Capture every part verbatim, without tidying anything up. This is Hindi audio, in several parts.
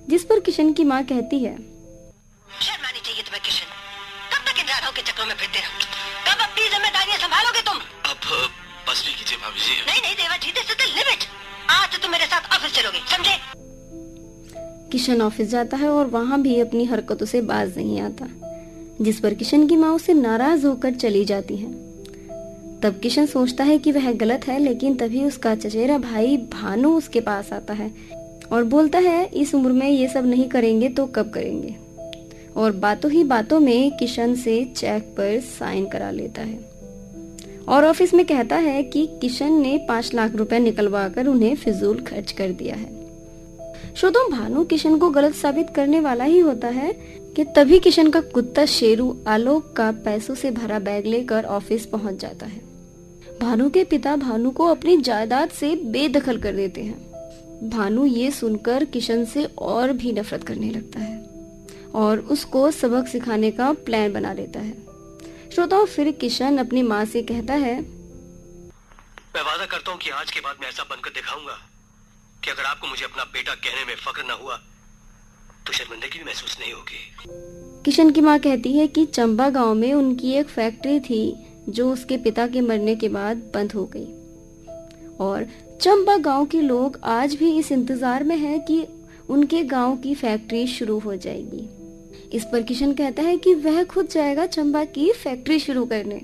जिस पर किशन की माँ कहती है, शर्म आनी चाहिए तुम्हें किशन, कब तक इन राधाओं के चक्करों में फिरते रहो? कब अपनी जिम्मेदारियां संभालोगे तुम? अब बस भी कीजिए भाभी जी। नहीं नहीं Devaji, this is the limit. आज तुम मेरे साथ ऑफिस चलोगे, समझे? किशन ऑफिस जाता है और वहाँ भी अपनी हरकतों से बाज नहीं आता, जिस पर किशन की माँ उसे नाराज होकर चली जाती है। तब किशन सोचता है कि वह गलत है, लेकिन तभी उसका चचेरा भाई भानु उसके पास आता है और बोलता है इस उम्र में ये सब नहीं करेंगे तो कब करेंगे। और बातों ही बातों में किशन से चेक पर साइन करा लेता है और ऑफिस में कहता है कि किशन ने पांच लाख रुपए निकलवा कर उन्हें फिजूल खर्च कर दिया है। श्रोताओं, भानु किशन को गलत साबित करने वाला ही होता है कि तभी किशन का कुत्ता शेरू आलोक का पैसों से भरा बैग लेकर ऑफिस पहुंच जाता है। भानु के पिता भानु को अपनी जायदाद से बेदखल कर देते हैं। भानु ये सुनकर किशन से और भी नफरत करने लगता है और उसको सबक सिखाने का प्लान बना लेता है। श्रोताओं, फिर किशन अपनी माँ से कहता है, मैं वादा करता हूँ कि आज के बाद मैं ऐसा बनकर दिखाऊंगा कि अगर आपको मुझे अपना बेटा कहने में फक्र न हुआ तो शर्मिंदगी भी महसूस नहीं होगी। किशन की माँ कहती है कि चंबा गांव में उनकी एक फैक्ट्री थी जो उसके पिता के मरने के बाद बंद हो गई और चंबा गांव के लोग आज भी इस इंतजार में हैं कि उनके गांव की फैक्ट्री शुरू हो जाएगी। इस पर किशन कहता है कि वह खुद जाएगा चंबा की फैक्ट्री शुरू करने।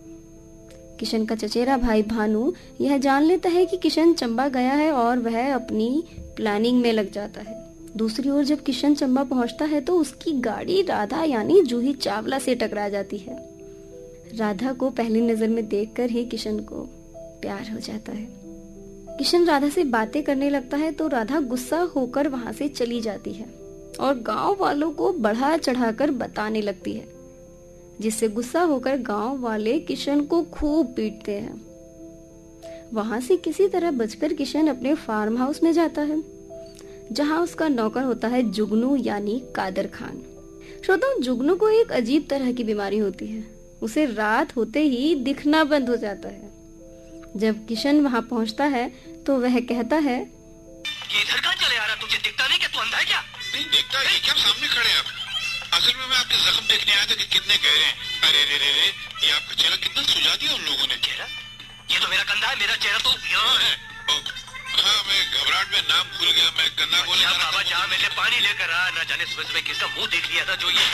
किशन का चचेरा भाई भानु यह जान लेता है कि किशन चंबा गया है और वह अपनी प्लानिंग में लग जाता है। दूसरी ओर जब किशन चंबा पहुंचता है तो उसकी गाड़ी राधा यानी जूही चावला से टकरा जाती है। राधा को पहली नजर में देखकर ही किशन को प्यार हो जाता है। किशन राधा से बातें करने लगता है तो राधा गुस्सा होकर वहां से चली जाती है और गांव वालों को बढ़ा चढ़ाकर बताने लगती है, जिससे गुस्सा होकर गांव वाले किशन को खूब पीटते हैं। वहां से किसी तरह बचकर किशन अपने फार्म हाउस में जाता है, जहां उसका नौकर होता है जुगनू यानी कादर खान। श्रोताओं, जुगनू को एक अजीब तरह की बीमारी होती है। उसे रात होते ही दिखना बंद हो जाता है। जब किशन वहां पहुंचता है तो वह कहता है, ये इधर कहाँ चले आ रहा? तुझे दिखता नहीं कि तू अंधा है क्या? नहीं दिखता है क्या? सामने खड़े हैं आप। असल में मैं आपके जख्म देखने आया था कि कितने गहरे हैं। अरे रे रे रे, ये आपका चेहरा कितना सुझा दिया उन लोगों ने। चेहरा? ये तो मेरा कंधा है, मेरा चेहरा तो यहाँ है। हाँ, मैं घबराहट में नाम भूल गया। मैं कंधा बोले जा बाबा, जा मेरे पानी लेकर आ। न जाने सुबह सुबह किसका मुंह देख लिया था जो ये।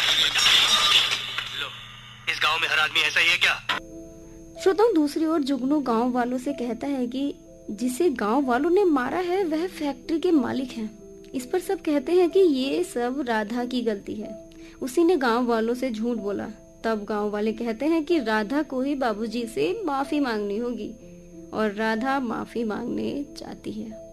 लो, इस गांव में हर आदमी ऐसा ही है क्या? श्रोताओं, दूसरी ओर जुगनू गांव वालों से कहता है कि जिसे गांव वालों ने मारा है वह फैक्ट्री के मालिक हैं। इस पर सब कहते हैं कि ये सब राधा की गलती है, उसी ने गांव वालों से झूठ बोला। तब गांव वाले कहते हैं कि राधा को ही बाबूजी से माफी मांगनी होगी और राधा माफी मांगने जाती है।